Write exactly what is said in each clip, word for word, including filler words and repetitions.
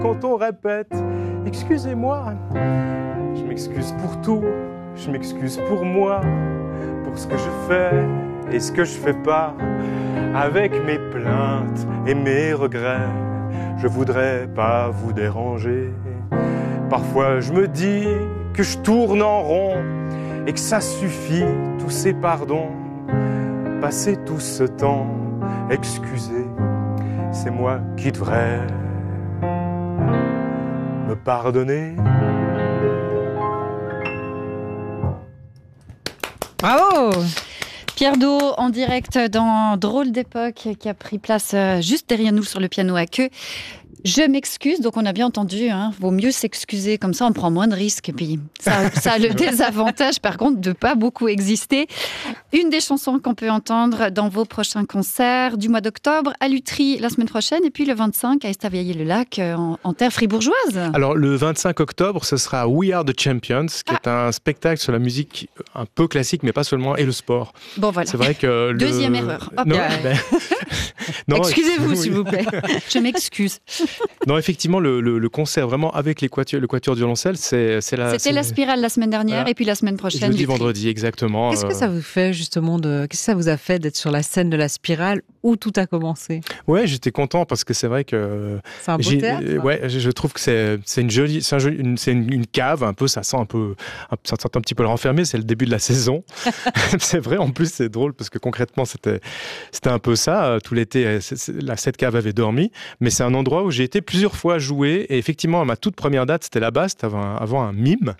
quand on répète « Excusez-moi ». Je m'excuse pour tout, je m'excuse pour moi, pour ce que je fais et ce que je fais pas. Avec mes plaintes et mes regrets, je voudrais pas vous déranger. Parfois je me dis que je tourne en rond et que ça suffit, tous ces pardons. Passer tout ce temps, excusez, c'est moi qui devrais me pardonner. Bravo! Pierre Do en direct dans Drôle d'époque qui a pris place juste derrière nous sur le piano à queue. Je m'excuse, donc on a bien entendu, hein, vaut mieux s'excuser, comme ça on prend moins de risques. Et puis ça, ça a le désavantage par contre de pas beaucoup exister. Une des chansons qu'on peut entendre dans vos prochains concerts du mois d'octobre à Lutry la semaine prochaine et puis le vingt-cinq à Estavayer-le-Lac en, en terre fribourgeoise. Alors le vingt-cinq octobre, ce sera We Are the Champions, qui ah. est un spectacle sur la musique un peu classique, mais pas seulement, et le sport. Bon voilà. C'est vrai que le... Deuxième erreur. Hop, non, ben... non, excusez-vous oui. s'il vous plaît. Je m'excuse. Non, effectivement, le, le, le concert vraiment avec les quatuors, le quatuor de violoncelle, c'est, c'est la... C'était c'est... la Spirale la semaine dernière voilà. et puis la semaine prochaine. Jeudi, vendredi, exactement. Qu'est-ce que ça vous fait justement de... Qu'est-ce que ça vous a fait d'être sur la scène de la Spirale où tout a commencé ? Ouais, j'étais content parce que c'est vrai que... C'est un beau théâtre. Ouais, je trouve que c'est, c'est une jolie... C'est, un joli, une, c'est une, une cave, un peu, ça sent un peu... Ça sent un petit peu le renfermé, c'est le début de la saison. C'est vrai, en plus, c'est drôle parce que concrètement, c'était, c'était un peu ça. Tout l'été, c'est, c'est, la, cette cave avait dormi, mais c'est un endroit où j'ai été plusieurs fois jouer et effectivement ma toute première date c'était là-bas, c'était avant un, avant un mime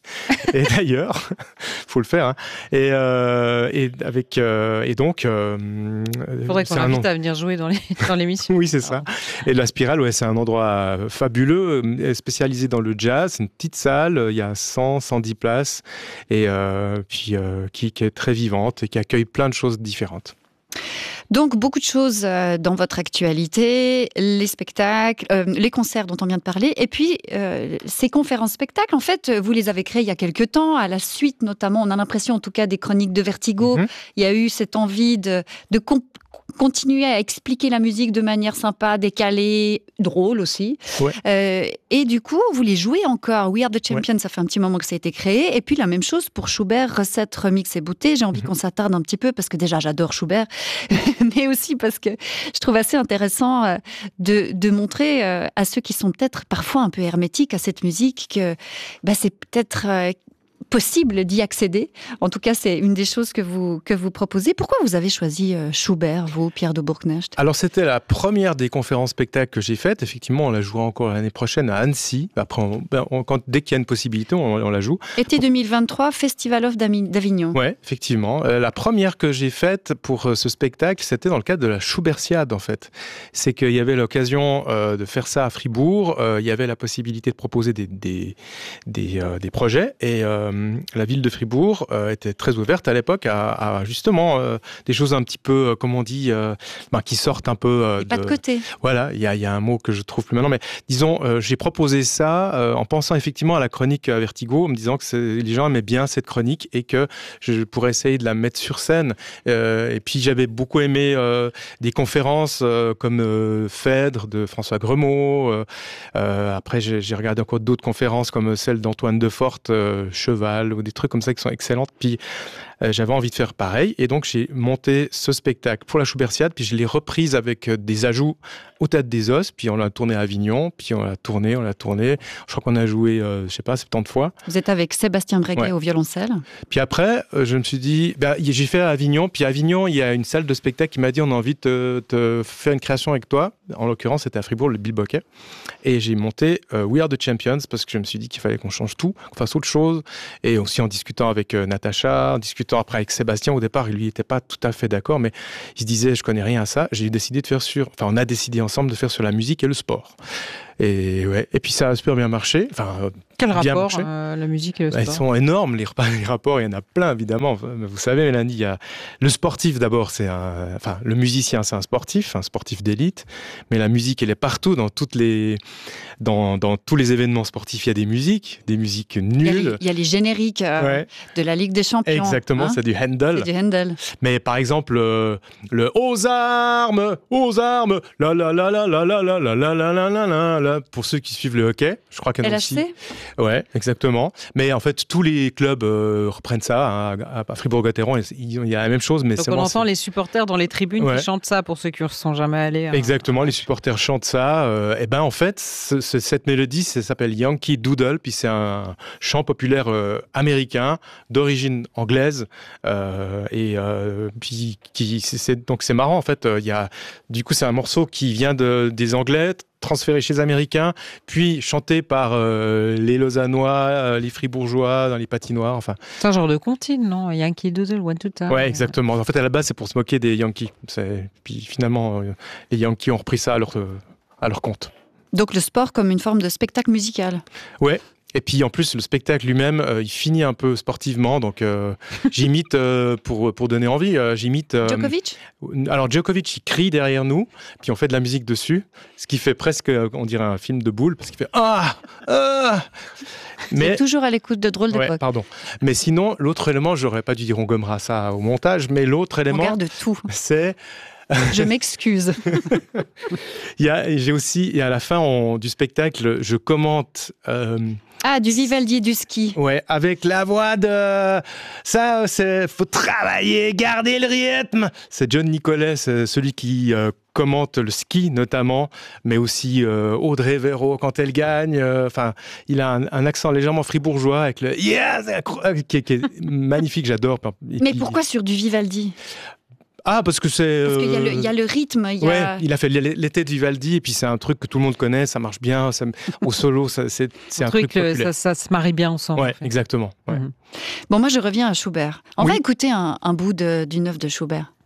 et d'ailleurs faut le faire hein. et, euh, et avec euh, et donc euh, faudrait qu'on l'invite à venir jouer dans, les, dans l'émission. Oui c'est ça. Et la Spirale ouais c'est un endroit fabuleux spécialisé dans le jazz, c'est une petite salle, il y a cent, cent dix places et euh, puis euh, qui, qui est très vivante et qui accueille plein de choses différentes. Donc, beaucoup de choses dans votre actualité, les spectacles, euh, les concerts dont on vient de parler, et puis euh, ces conférences-spectacles, en fait, vous les avez créés il y a quelques temps, à la suite notamment, on a l'impression en tout cas des chroniques de Vertigo, mm-hmm. il y a eu cette envie de, de comp- continuer à expliquer la musique de manière sympa, décalée, drôle aussi. Ouais. Euh, et du coup, vous les jouez encore. We Are the Champions, ouais. ça fait un petit moment que ça a été créé. Et puis la même chose pour Schubert, recette, remix et beauté. J'ai envie mm-hmm. qu'on s'attarde un petit peu parce que déjà j'adore Schubert, mais aussi parce que je trouve assez intéressant de, de montrer à ceux qui sont peut-être parfois un peu hermétiques à cette musique que bah, c'est peut-être... possible d'y accéder. En tout cas, c'est une des choses que vous, que vous proposez. Pourquoi vous avez choisi Schubert, vous, Pierre de Bourknecht ? Alors, c'était la première des conférences spectacles que j'ai faites. Effectivement, on la jouera encore l'année prochaine à Annecy. Après, on, on, quand, dès qu'il y a une possibilité, on, on la joue. Été deux mille vingt-trois, Festival of d'Avignon. Oui, effectivement. Euh, la première que j'ai faite pour euh, ce spectacle, c'était dans le cadre de la Schubertiade, en fait. C'est qu'il y avait l'occasion euh, de faire ça à Fribourg. Euh, il y avait la possibilité de proposer des, des, des, euh, des projets. Et euh, la ville de Fribourg euh, était très ouverte à l'époque à, à justement euh, des choses un petit peu, euh, comme on dit, euh, ben, qui sortent un peu... Euh, pas de, de côté. Voilà, il y a, y a un mot que je trouve plus maintenant, mais disons, euh, j'ai proposé ça euh, en pensant effectivement à la chronique à Vertigo, en me disant que c'est, les gens aimaient bien cette chronique et que je pourrais essayer de la mettre sur scène. Euh, et puis j'avais beaucoup aimé euh, des conférences euh, comme euh, Phèdre de François Gremaud. Euh, euh, après, j'ai, j'ai regardé encore d'autres conférences comme celle d'Antoine Deforte, euh, Cheval, ou des trucs comme ça qui sont excellentes. Puis euh, j'avais envie de faire pareil et donc j'ai monté ce spectacle pour la Schubertiade, puis je l'ai reprise avec euh, des ajouts au Théâtre des Os, puis on l'a tourné à Avignon, puis on l'a tourné, on l'a tourné. Je crois qu'on a joué, euh, je sais pas, soixante-dix fois. Vous êtes avec Sébastien Breguet ouais. au violoncelle. Puis après, euh, je me suis dit, ben, j'ai fait à Avignon, puis à Avignon, il y a une salle de spectacle qui m'a dit, on a envie de te, te faire une création avec toi. En l'occurrence, c'était à Fribourg, le Bilboquet. Et j'ai monté euh, We Are the Champions, parce que je me suis dit qu'il fallait qu'on change tout, qu'on fasse autre chose. Et aussi en discutant avec euh, Natacha, en discutant après avec Sébastien, au départ, lui, il n'était pas tout à fait d'accord, mais il se disait, je connais rien à ça. J'ai décidé de faire sur, enfin, on a décidé ensemble de faire sur la musique et le sport. Et ouais, et puis ça a super bien marché. Enfin, quel bien rapport euh, la musique et le sport ? Ils sont énormes les, les rapports. Il y en a plein évidemment. Vous savez, Mélanie, il y a le sportif d'abord. C'est un, enfin, le musicien, c'est un sportif, un sportif d'élite. Mais la musique, elle est partout dans toutes les, dans, dans tous les événements sportifs. Il y a des musiques, des musiques nulles. Il y a les, il y a les génériques euh, ouais. de la Ligue des Champions. Exactement, hein, c'est du Handel. C'est du Handel. Mais par exemple, euh, le aux armes, aux armes, la la la la la la la la la la la la club pour ceux qui suivent le hockey. Je crois qu'il y en a aussi. L H C ? Ouais, exactement. Mais en fait, tous les clubs euh, reprennent ça. Hein. À Fribourg-Gotteron, il y a la même chose. Mais Donc c'est on bon, entend c'est... les supporters dans les tribunes Ouais. qui chantent ça pour ceux qui ne sont jamais allés. Hein. Exactement, les supporters chantent ça. Euh, et ben en fait, ce, ce, cette mélodie, ça s'appelle Yankee Doodle, puis c'est un chant populaire euh, américain d'origine anglaise. Euh, et euh, puis qui, c'est, c'est, donc c'est marrant en fait. Il y a, du coup, c'est un morceau qui vient de, des Anglais, transféré chez les Américains, puis chanté par euh, les Lausannois, euh, les Fribourgeois, dans les patinoires, enfin. C'est un genre de comptine, non? Yankee Doodle, One Two Time. Ouais, exactement. En fait, à la base, c'est pour se moquer des Yankees. C'est... Puis finalement, euh, les Yankees ont repris ça à leur, euh, à leur compte. Donc le sport comme une forme de spectacle musical. Ouais. Et puis en plus, le spectacle lui-même, euh, il finit un peu sportivement. Donc euh, j'imite, euh, pour, pour donner envie, euh, j'imite... Euh, Djokovic ? Alors Djokovic, il crie derrière nous, puis on fait de la musique dessus, ce qui fait presque, on dirait un film de boule, parce qu'il fait « Ah Ah !» Mais toujours à l'écoute de drôles ouais, d'époque. Pardon. Mais sinon, l'autre élément, j'aurais pas dû dire on gommera ça au montage, mais l'autre élément, on garde tout. C'est... Je m'excuse. Il y a, j'ai aussi, et à la fin on, du spectacle, je commente... Euh, Ah, du Vivaldi et du ski. Ouais, avec la voix de... Ça, c'est... Faut travailler, garder le rythme. C'est John Nicolet, c'est celui qui euh, commente le ski, notamment, mais aussi euh, Audrey Véro, quand elle gagne. Enfin, euh, il a un, un accent légèrement fribourgeois, avec le... Yeah, qui, qui est magnifique, j'adore. Et mais puis... pourquoi sur du Vivaldi ? Ah, parce que c'est... Parce qu'il y a le, il y a le rythme. Il y a... Ouais, il a fait l'été de Vivaldi, et puis c'est un truc que tout le monde connaît, ça marche bien, ça, au solo, ça, c'est, c'est un, un truc, truc le, ça, ça se marie bien ensemble. Ouais, en fait. Exactement. Ouais. Mm-hmm. Bon, moi je reviens à Schubert. On oui. va écouter un, un bout de, d'une œuvre de Schubert.